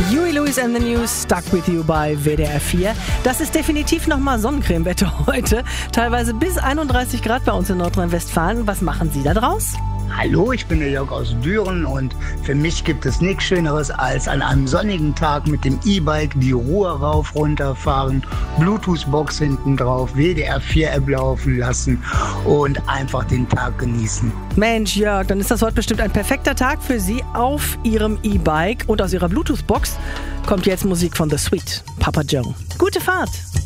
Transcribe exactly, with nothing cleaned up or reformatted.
Huey Lewis and the News, Stuck With You bei W D R vier. Das ist definitiv nochmal Sonnencremewetter heute. Teilweise bis einunddreißig Grad bei uns in Nordrhein-Westfalen. Was machen Sie da draus? Hallo, ich bin der Jörg aus Düren und für mich gibt es nichts Schöneres als an einem sonnigen Tag mit dem E-Bike die Ruhr rauf, runter fahren, Bluetooth-Box hinten drauf, W D R vier App laufen lassen und einfach den Tag genießen. Mensch, Jörg, dann ist das heute bestimmt ein perfekter Tag für Sie auf Ihrem E-Bike und aus Ihrer Bluetooth-Box kommt jetzt Musik von The Sweet, Papa Joe. Gute Fahrt!